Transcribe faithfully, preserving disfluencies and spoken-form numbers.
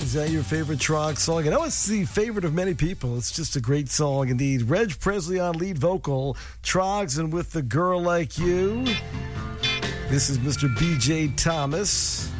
Is that your favorite Trog song? I know it's the favorite of many people. It's just a great song indeed. Reg Presley on lead vocal, Trogs and With the Girl Like You. This is Mister B J Thomas.